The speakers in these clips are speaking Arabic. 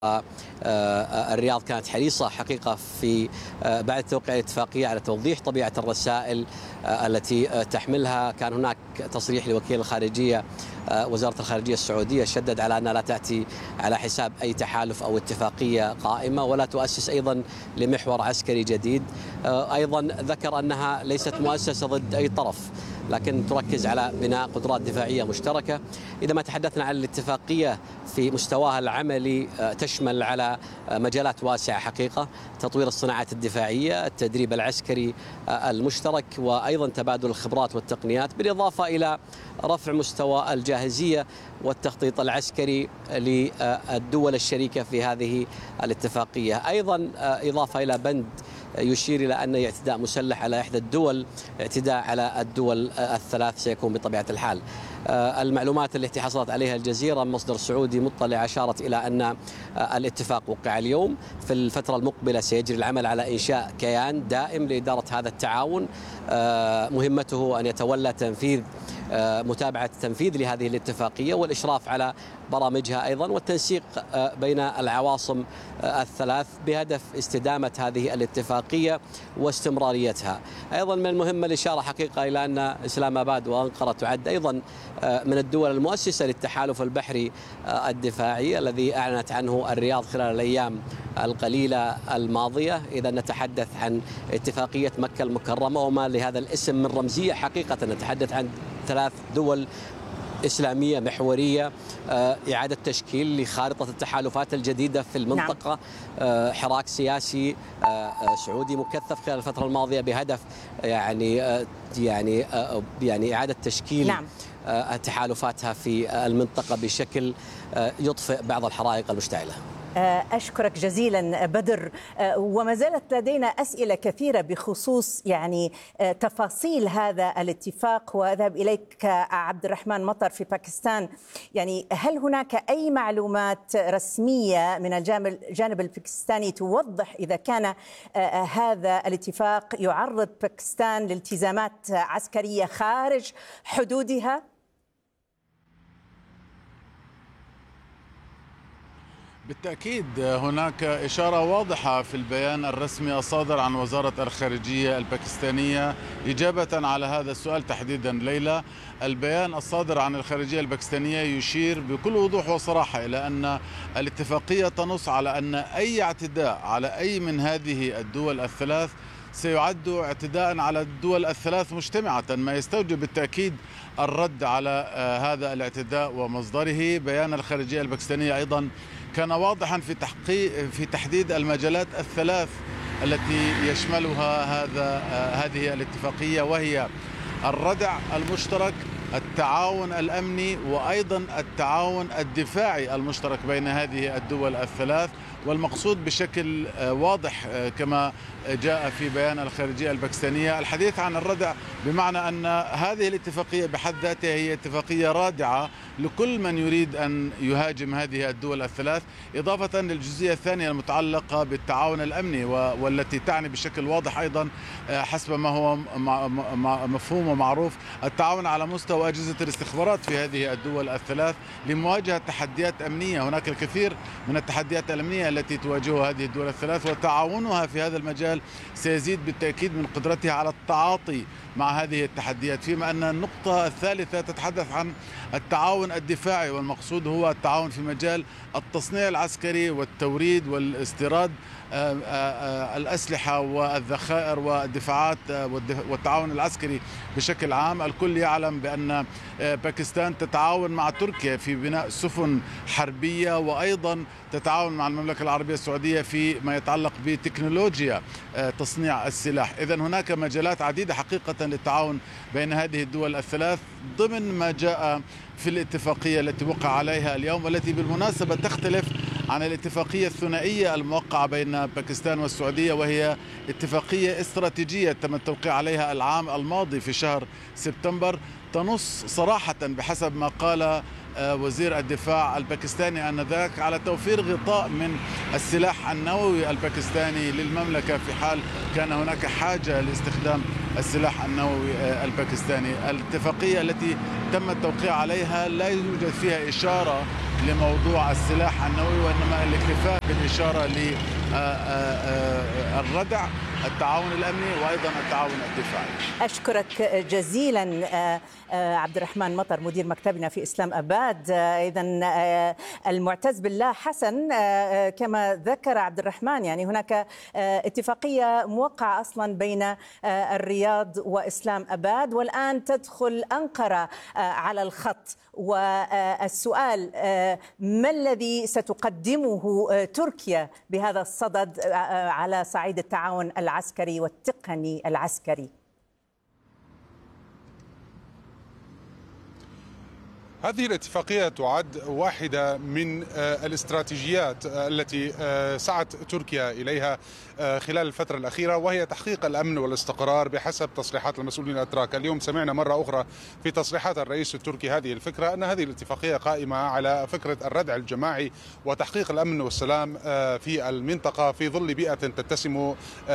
الرياض كانت حريصة حقيقة في بعد توقيع الاتفاقية على توضيح طبيعة الرسائل التي تحملها. كان هناك تصريح لوكيل الخارجية وزارة الخارجية السعودية شدد على أنها لا تأتي على حساب أي تحالف أو اتفاقية قائمة، ولا تؤسس أيضا لمحور عسكري جديد. أيضا ذكر أنها ليست مؤسسة ضد أي طرف، لكن تركز على بناء قدرات دفاعية مشتركة. إذا ما تحدثنا عن الاتفاقية في مستواها العملي تشمل على مجالات واسعة حقيقة: تطوير الصناعات الدفاعية، التدريب العسكري المشترك، وأيضا تبادل الخبرات والتقنيات، بالإضافة إلى رفع مستوى الجاهزية والتخطيط العسكري للدول الشريكة في هذه الاتفاقية. أيضا إضافة إلى بند يشير إلى أن اعتداء مسلح على إحدى الدول اعتداء على الدول الثلاث سيكون بطبيعة الحال. المعلومات التي حصلت عليها الجزيرة مصدر سعودي مطلع أشارت إلى أن الاتفاق وقع اليوم. في الفترة المقبلة سيجري العمل على إنشاء كيان دائم لإدارة هذا التعاون، مهمته أن يتولى متابعة التنفيذ لهذه الاتفاقية والإشراف على برامجها أيضا، والتنسيق بين العواصم الثلاث بهدف استدامة هذه الاتفاقية واستمراريتها. أيضا من المهم الإشارة حقيقة إلى أن إسلام آباد وأنقرة تعد أيضا من الدول المؤسسة للتحالف البحري الدفاعي الذي أعلنت عنه الرياض خلال الأيام القليلة الماضية. إذا نتحدث عن اتفاقية مكة المكرمة وما لهذا الاسم من رمزية، حقيقة نتحدث عن 3 دول إسلامية محورية، إعادة تشكيل لخارطة التحالفات الجديدة في المنطقة. نعم. حراك سياسي سعودي مكثف خلال الفترة الماضية بهدف يعني إعادة تشكيل. نعم. تحالفاتها في المنطقة بشكل يطفئ بعض الحرائق المشتعلة. أشكرك جزيلا بدر، وما زالت لدينا أسئلة كثيرة بخصوص تفاصيل هذا الاتفاق، وأذهب إليك عبد الرحمن مطر في باكستان. هل هناك أي معلومات رسمية من الجانب الباكستاني توضح إذا كان هذا الاتفاق يعرض باكستان لالتزامات عسكرية خارج حدودها؟ بالتأكيد هناك إشارة واضحة في البيان الرسمي الصادر عن وزارة الخارجية الباكستانية إجابة على هذا السؤال تحديدا. ليلى، البيان الصادر عن الخارجية الباكستانية يشير بكل وضوح وصراحة إلى أن الاتفاقية تنص على أن أي اعتداء على أي من هذه الدول الثلاث سيعد اعتداء على الدول الثلاث مجتمعة، ما يستوجب بالتأكيد الرد على هذا الاعتداء ومصدره. بيان الخارجية الباكستانية أيضا كان واضحا في تحديد المجالات الثلاث التي يشملها هذه الاتفاقية، وهي الردع المشترك، التعاون الأمني، وأيضا التعاون الدفاعي المشترك بين هذه الدول الثلاث. والمقصود بشكل واضح كما جاء في بيان الخارجية الباكستانية الحديث عن الردع، بمعنى أن هذه الاتفاقية بحد ذاتها هي اتفاقية رادعة لكل من يريد أن يهاجم هذه الدول الثلاث، إضافة للجزئية الثانية المتعلقة بالتعاون الأمني، والتي تعني بشكل واضح أيضا حسب ما هو مفهوم ومعروف التعاون على مستوى أجهزة الاستخبارات في هذه الدول الثلاث لمواجهة تحديات أمنية. هناك الكثير من التحديات الأمنية التي تواجهها هذه الدول الثلاث، وتعاونها في هذا المجال سيزيد بالتأكيد من قدرتها على التعاطي مع هذه التحديات. فيما أن النقطة الثالثة تتحدث عن التعاون الدفاعي، والمقصود هو التعاون في مجال التصنيع العسكري والتوريد والاستيراد الأسلحة والذخائر والدفاعات والتعاون العسكري بشكل عام. الكل يعلم بأن باكستان تتعاون مع تركيا في بناء سفن حربية، وأيضا تتعاون مع المملكة العربية السعودية في ما يتعلق بتكنولوجيا تصنيع السلاح. إذن هناك مجالات عديدة حقيقة للتعاون بين هذه الدول الثلاث ضمن ما جاء في الاتفاقية التي وقع عليها اليوم، والتي بالمناسبة تختلف عن الاتفاقية الثنائية الموقعة بين باكستان والسعودية، وهي اتفاقية استراتيجية تم التوقيع عليها العام الماضي في شهر سبتمبر، تنص صراحة بحسب ما قال وزير الدفاع الباكستاني آنذاك على توفير غطاء من السلاح النووي الباكستاني للمملكة في حال كان هناك حاجة لاستخدام السلاح النووي الباكستاني. الاتفاقية التي تم التوقيع عليها لا يوجد فيها إشارة لموضوع السلاح النووي، وإنما الاكتفاء بالإشارة للردع، التعاون الأمني وأيضا التعاون الدفاعي. أشكرك جزيلا عبد الرحمن مطر مدير مكتبنا في إسلام أباد. إذا المعتز بالله حسن، كما ذكر عبد الرحمن، يعني هناك اتفاقية موقعة أصلا بين الرياض وإسلام أباد، والآن تدخل أنقرة على الخط. والسؤال: ما الذي ستقدمه تركيا بهذا الصدد على صعيد التعاون العسكري والتقني العسكري؟ هذه الاتفاقية تعد واحدة من الاستراتيجيات التي سعت تركيا إليها خلال الفترة الأخيرة، وهي تحقيق الأمن والاستقرار بحسب تصريحات المسؤولين الأتراك. اليوم سمعنا مرة أخرى في تصريحات الرئيس التركي هذه الفكرة، أن هذه الاتفاقية قائمة على فكرة الردع الجماعي وتحقيق الأمن والسلام في المنطقة في ظل بيئة تتسم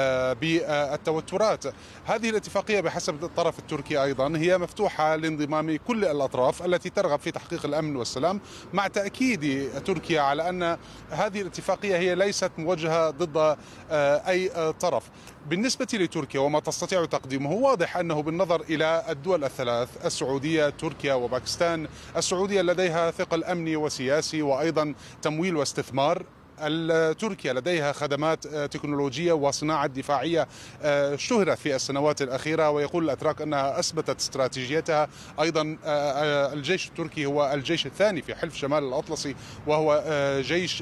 بالتوترات. هذه الاتفاقية بحسب الطرف التركي أيضا هي مفتوحة لانضمام كل الأطراف التي ترغب في تحقيق الأمن والسلام، مع تأكيد تركيا على أن هذه الاتفاقية هي ليست موجهة ضد أي طرف. بالنسبة لتركيا وما تستطيع تقديمه، واضح أنه بالنظر إلى الدول الثلاث، السعودية، تركيا وباكستان، السعودية لديها ثقل أمني وسياسي وأيضا تمويل واستثمار. تركيا لديها خدمات تكنولوجية وصناعة دفاعية اشتهرت في السنوات الأخيرة، ويقول الأتراك أنها أثبتت استراتيجيتها. أيضا الجيش التركي هو الجيش الثاني في حلف شمال الأطلسي، وهو جيش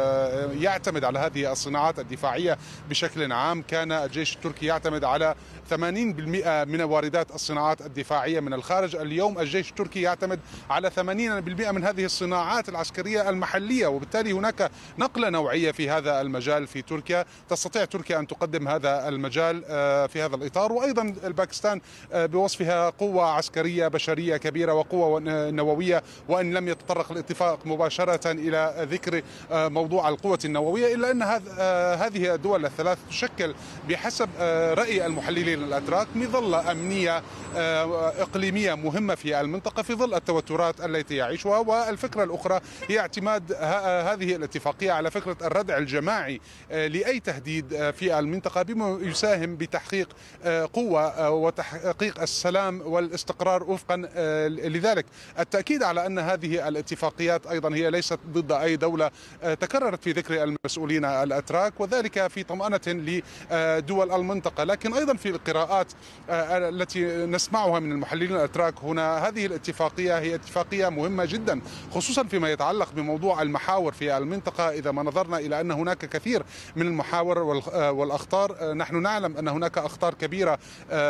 يعتمد على هذه الصناعات الدفاعية بشكل عام. كان الجيش التركي يعتمد على 80% من واردات الصناعات الدفاعية من الخارج. اليوم الجيش التركي يعتمد على 80% من هذه الصناعات العسكرية المحلية، وبالتالي هناك نقلة نوعية في هذا المجال في تركيا. تستطيع تركيا أن تقدم هذا المجال في هذا الإطار. وأيضا الباكستان بوصفها قوة عسكرية بشرية كبيرة وقوة نووية، وإن لم يتطرق الاتفاق مباشرة إلى ذكر موضوع القوة النووية، إلا أن هذه الدول الثلاث تشكل بحسب رأي المحللين الأتراك مظلة أمنية إقليمية مهمة في المنطقة في ظل التوترات التي يعيشها. والفكرة الأخرى هي اعتماد هذه الاتفاقية على فكرة الردع الجماعي لأي تهديد في المنطقة، بما يساهم بتحقيق قوة وتحقيق السلام والاستقرار وفقا لذلك. التأكيد على أن هذه الاتفاقيات أيضا هي ليست ضد أي دولة تكررت في ذكر المسؤولين الأتراك، وذلك في طمأنة لدول المنطقة. لكن أيضا في القراءات التي نسمعها من المحللين الأتراك هنا، هذه الاتفاقية هي اتفاقية مهمة جدا، خصوصا فيما يتعلق بموضوع المحاور في المنطقة. إذا ما نظرنا إلى أن هناك كثير من المحاور والأخطار، نحن نعلم أن هناك أخطار كبيرة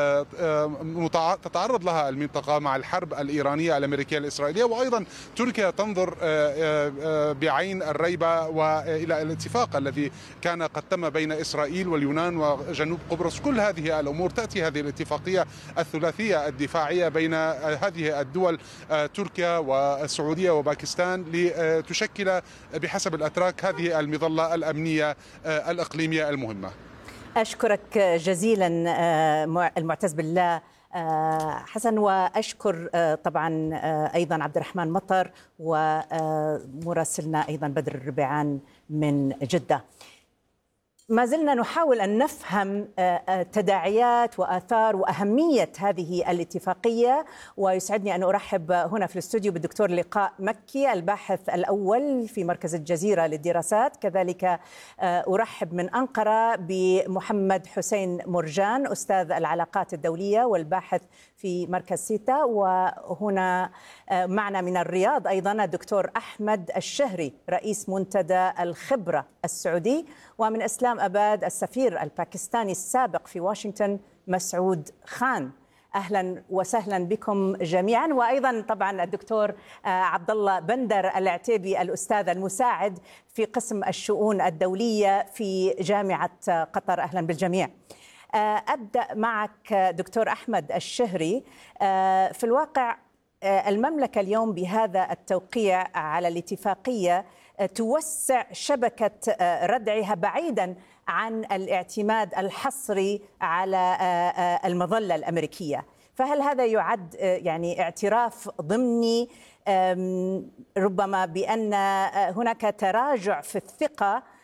تتعرض لها المنطقة مع الحرب الإيرانية الأمريكية الإسرائيلية، وأيضا تركيا تنظر بعين الريبة وإلى الاتفاق الذي كان قد تم بين إسرائيل واليونان وجنوب قبرص. كل هذه الأمور تأتي هذه الاتفاقية الثلاثية الدفاعية بين هذه الدول تركيا والسعودية وباكستان لتشكل بحسب الأتراك هذه المظلة الأمنية الإقليمية المهمة. أشكرك جزيلا المعتز بالله حسن، وأشكر طبعا أيضا عبد الرحمن مطر ومراسلنا أيضا بدر الربيعان من جدة. ما زلنا نحاول أن نفهم تداعيات وآثار وأهمية هذه الاتفاقية، ويسعدني أن أرحب هنا في الاستوديو بالدكتور لقاء مكي الباحث الأول في مركز الجزيرة للدراسات. كذلك أرحب من أنقرة بمحمد حسين مرجان أستاذ العلاقات الدولية والباحث في مركز سيتا. وهنا معنا من الرياض أيضا الدكتور أحمد الشهري رئيس منتدى الخبرة السعودي، ومن إسلام أباد السفير الباكستاني السابق في واشنطن مسعود خان. أهلا وسهلا بكم جميعا. وأيضا طبعا الدكتور عبد الله بندر العتيبي الأستاذ المساعد في قسم الشؤون الدولية في جامعة قطر. أهلا بالجميع. أبدأ معك دكتور أحمد الشهري. في الواقع المملكة اليوم بهذا التوقيع على الاتفاقية توسع شبكة ردعها بعيدا عن الاعتماد الحصري على المظلة الأمريكية، فهل هذا يعد يعني اعتراف ضمني ربما بأن هناك تراجع في الثقة